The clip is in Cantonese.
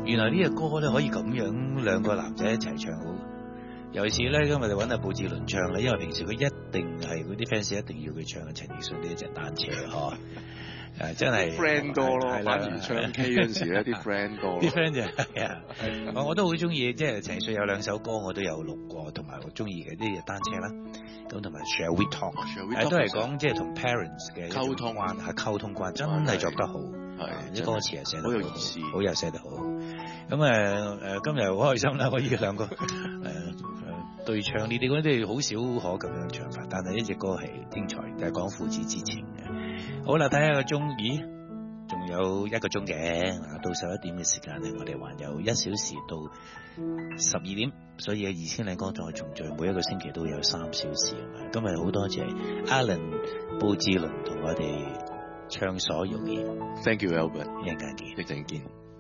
原來呢隻歌咧可以咁樣兩個男仔一齊唱好。尤其是咧，今日我哋揾阿布志倫唱啦，因為平時佢一定係嗰啲 fans 一定要佢唱陳奕迅呢一隻單車嗬。真係 friend 多咯， 反而唱 K 嗰陣時咧，啲 friend 多。 啲 friend 就係啊，我都好中意，即係陳奕迅有兩首歌我都有錄過，同埋我中意嘅呢隻單車啦。咁同埋 Shall We Talk， 都係講即係同 parents 嘅溝通關係，溝通關真係作得好，啲歌詞係寫得好有意思，好有寫得好。咁今日好開心啦，可以兩個對唱呢啲嗰啲好少可咁樣唱法，但係呢隻歌係精彩，就係講父子之情嘅。好啦，睇下個鐘，咦，仲有1個鐘嘅，到11點嘅時間咧，我哋還有1小時到12點，所以2000零歌再重聚，每一個星期都有3小時啊嘛。今日好多謝 Alan 布志倫同我哋暢所欲言。 Thank you Albert， 一陣間見， 一陣見。